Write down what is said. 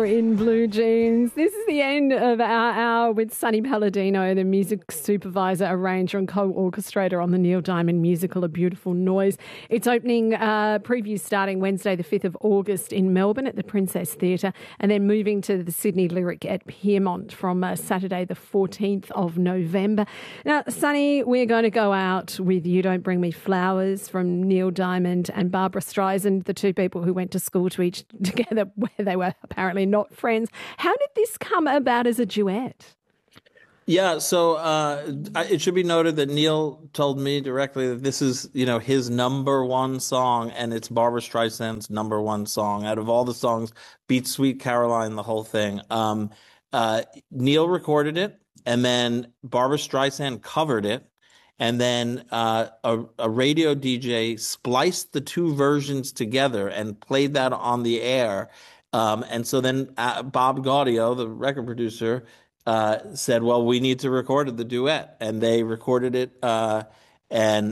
In blue jeans. This is the end of our hour with Sonny Palladino, the music supervisor, arranger and co-orchestrator on the Neil Diamond musical A Beautiful Noise. It's opening preview starting Wednesday the 5th of August in Melbourne at the Princess Theatre, and then moving to the Sydney Lyric at Piermont from Saturday the 14th of November. Now, Sonny, we're going to go out with You Don't Bring Me Flowers from Neil Diamond and Barbara Streisand, the two people who went to school together where they were apparently not friends. How did this come about as a duet? Yeah, so it should be noted that Neil told me directly that this is, his number one song, and it's Barbara Streisand's number one song. Out of all the songs, beat Sweet Caroline, the whole thing. Neil recorded it, and then Barbara Streisand covered it, and then a radio DJ spliced the two versions together and played that on the air. And so then Bob Gaudio, the record producer, said, well, we need to record the duet. And they recorded it. And